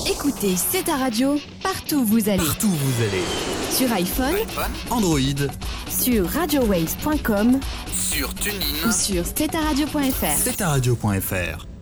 Écoutez, c'est ta radio, partout où vous allez. Partout où vous allez. Sur iPhone, Android, sur radiowaves.com, sur TuneIn ou sur steta-radio.fr. steta-radio.fr.